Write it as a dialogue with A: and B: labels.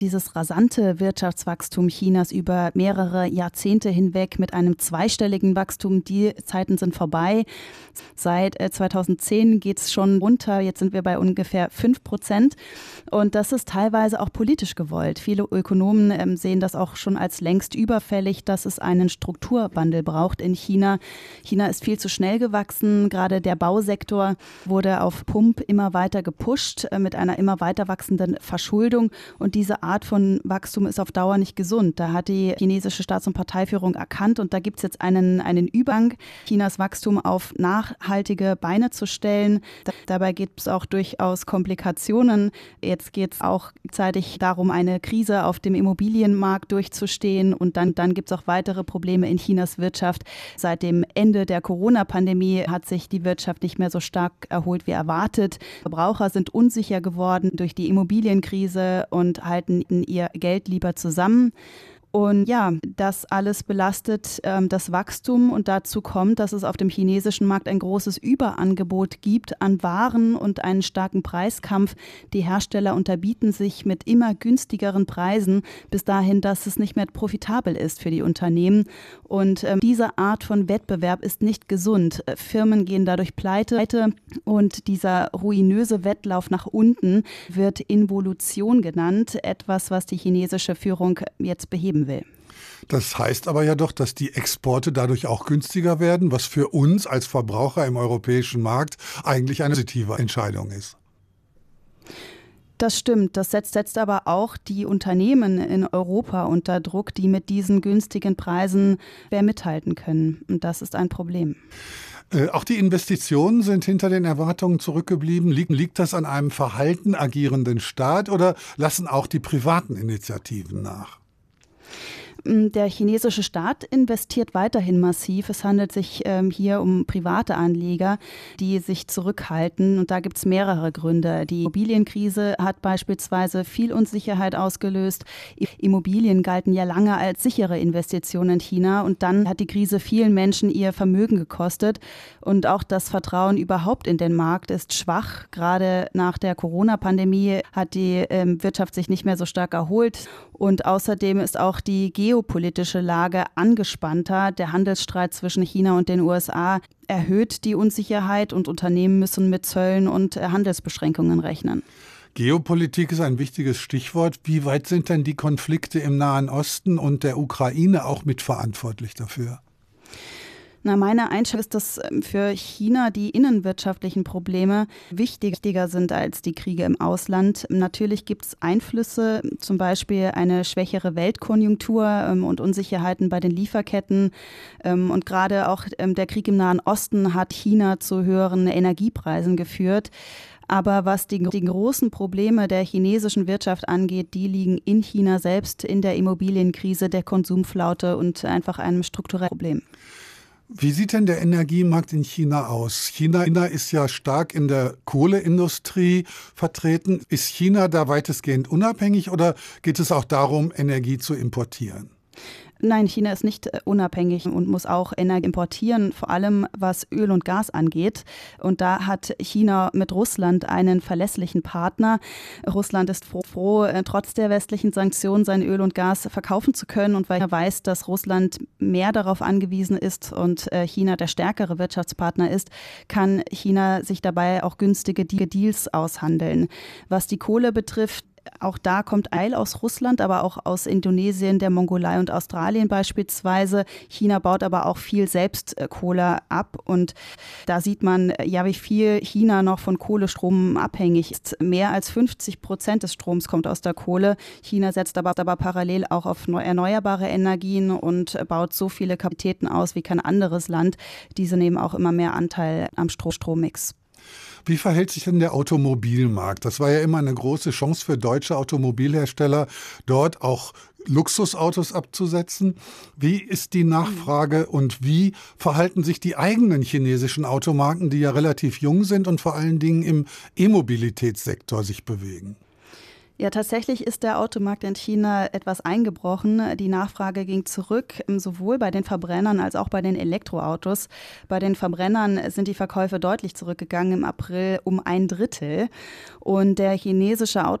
A: Dieses rasante Wirtschaftswachstum Chinas über mehrere Jahrzehnte hinweg mit einem zweistelligen Wachstum, die Zeiten sind vorbei. Seit 2010 geht es schon runter, jetzt sind wir bei ungefähr 5%. Und das ist teilweise auch politisch gewollt. Viele Ökonomen sehen das auch schon als längst überfällig, dass es einen Strukturwandel braucht in China. China ist viel zu schnell gewachsen, gerade der Bausektor wurde auf Pump immer weiter gepusht mit einer immer weiter wachsenden Verschuldung und diese Art von Wachstum ist auf Dauer nicht gesund. Da hat die chinesische Staats- und Parteiführung erkannt und da gibt es jetzt einen Übergang, Chinas Wachstum auf nachhaltige Beine zu stellen. Dabei gibt es auch durchaus Komplikationen. Jetzt geht es auch gleichzeitig darum, eine Krise auf dem Immobilienmarkt durchzustehen und dann gibt es auch weitere Probleme in Chinas Wirtschaft. Seit dem Ende der Corona-Pandemie hat sich die Wirtschaft nicht mehr so stark erholt wie erwartet. Verbraucher sind unsicher geworden durch die Immobilienkrise und halten ihr Geld lieber zusammen. Und ja, das alles belastet das Wachstum und dazu kommt, dass es auf dem chinesischen Markt ein großes Überangebot gibt an Waren und einen starken Preiskampf. Die Hersteller unterbieten sich mit immer günstigeren Preisen bis dahin, dass es nicht mehr profitabel ist für die Unternehmen. Und diese Art von Wettbewerb ist nicht gesund. Firmen gehen dadurch pleite und dieser ruinöse Wettlauf nach unten wird Involution genannt, etwas, was die chinesische Führung jetzt beheben will.
B: Das heißt aber ja doch, dass die Exporte dadurch auch günstiger werden, was für uns als Verbraucher im europäischen Markt eigentlich eine positive Entscheidung ist.
A: Das stimmt. Das setzt aber auch die Unternehmen in Europa unter Druck, die mit diesen günstigen Preisen schwer mithalten können. Und das ist ein Problem.
B: Auch die Investitionen sind hinter den Erwartungen zurückgeblieben. Liegt das an einem verhalten agierenden Staat oder lassen auch die privaten Initiativen nach?
A: Der chinesische Staat investiert weiterhin massiv. Es handelt sich hier um private Anleger, die sich zurückhalten. Und da gibt es mehrere Gründe. Die Immobilienkrise hat beispielsweise viel Unsicherheit ausgelöst. Immobilien galten ja lange als sichere Investitionen in China. Und dann hat die Krise vielen Menschen ihr Vermögen gekostet. Und auch das Vertrauen überhaupt in den Markt ist schwach. Gerade nach der Corona-Pandemie hat die Wirtschaft sich nicht mehr so stark erholt. Und außerdem ist auch die geopolitische Lage angespannter. Der Handelsstreit zwischen China und den USA erhöht die Unsicherheit und Unternehmen müssen mit Zöllen und Handelsbeschränkungen rechnen.
B: Geopolitik ist ein wichtiges Stichwort. Wie weit sind denn die Konflikte im Nahen Osten und der Ukraine auch mitverantwortlich dafür?
A: Meine Einschätzung ist, dass für China die innenwirtschaftlichen Probleme wichtiger sind als die Kriege im Ausland. Natürlich gibt es Einflüsse, zum Beispiel eine schwächere Weltkonjunktur und Unsicherheiten bei den Lieferketten. Und gerade auch der Krieg im Nahen Osten hat China zu höheren Energiepreisen geführt. Aber was die großen Probleme der chinesischen Wirtschaft angeht, die liegen in China selbst, in der Immobilienkrise, der Konsumflaute und einfach einem strukturellen Problem.
B: Wie sieht denn der Energiemarkt in China aus? China ist ja stark in der Kohleindustrie vertreten. Ist China da weitestgehend unabhängig oder geht es auch darum, Energie zu importieren?
A: Nein, China ist nicht unabhängig und muss auch Energie importieren, vor allem was Öl und Gas angeht. Und da hat China mit Russland einen verlässlichen Partner. Russland ist froh, trotz der westlichen Sanktionen sein Öl und Gas verkaufen zu können. Und weil er weiß, dass Russland mehr darauf angewiesen ist und China der stärkere Wirtschaftspartner ist, kann China sich dabei auch günstige Deals aushandeln. Was die Kohle betrifft, auch da kommt Eil aus Russland, aber auch aus Indonesien, der Mongolei und Australien beispielsweise. China baut aber auch viel selbst Kohle ab und da sieht man ja, wie viel China noch von Kohlestrom abhängig ist. Mehr als 50% des Stroms kommt aus der Kohle. China setzt aber parallel auch auf erneuerbare Energien und baut so viele Kapazitäten aus wie kein anderes Land. Diese nehmen auch immer mehr Anteil am Strommix.
B: Wie verhält sich denn der Automobilmarkt? Das war ja immer eine große Chance für deutsche Automobilhersteller, dort auch Luxusautos abzusetzen. Wie ist die Nachfrage und wie verhalten sich die eigenen chinesischen Automarken, die ja relativ jung sind und vor allen Dingen im E-Mobilitätssektor sich bewegen?
A: Ja, tatsächlich ist der Automarkt in China etwas eingebrochen. Die Nachfrage ging zurück, sowohl bei den Verbrennern als auch bei den Elektroautos. Bei den Verbrennern sind die Verkäufe deutlich zurückgegangen im April um 1/3. Und der chinesische